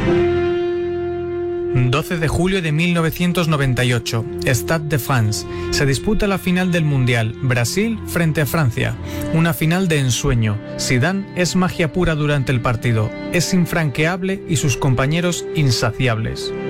12 de julio de 1998, Stade de France. Se disputa la final del Mundial, Brasil frente a Francia. Una final de ensueño. Zidane es magia pura durante el partido. Es infranqueable y sus compañeros insaciables.